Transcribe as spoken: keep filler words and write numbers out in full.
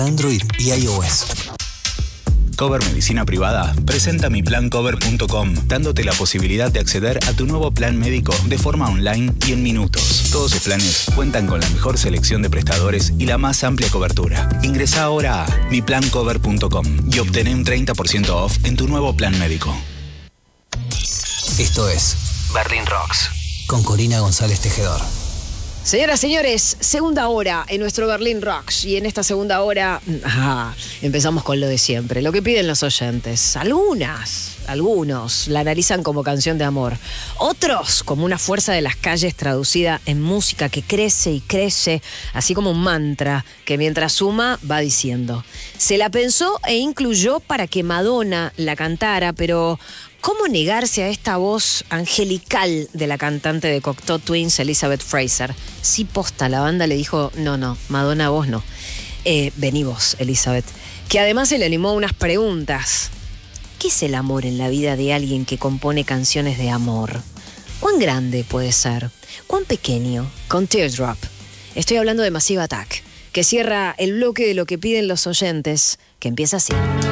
Android y iOS. Cover Medicina Privada presenta mi plan cover punto com, dándote la posibilidad de acceder a tu nuevo plan médico de forma online y en minutos. Todos sus planes cuentan con la mejor selección de prestadores y la más amplia cobertura. Ingresa ahora a mi plan cover punto com y obtené un treinta por ciento off en tu nuevo plan médico. Esto es Berlin Rocks con Corina González Tejedor. Señoras, señores, segunda hora en nuestro Berlin Rocks. Y en esta segunda hora ah, empezamos con lo de siempre, lo que piden los oyentes. Algunas, algunos la analizan como canción de amor. Otros como una fuerza de las calles traducida en música que crece y crece, así como un mantra que mientras suma va diciendo. Se la pensó e incluyó para que Madonna la cantara, pero ¿cómo negarse a esta voz angelical de la cantante de Cocteau Twins, Elizabeth Fraser? Sí, posta, la banda le dijo, no, no, Madonna, vos no. Eh, vení vos, Elizabeth. Que además se le animó a unas preguntas. ¿Qué es el amor en la vida de alguien que compone canciones de amor? ¿Cuán grande puede ser? ¿Cuán pequeño? Con Teardrop. Estoy hablando de Massive Attack, que cierra el bloque de lo que piden los oyentes, que empieza así.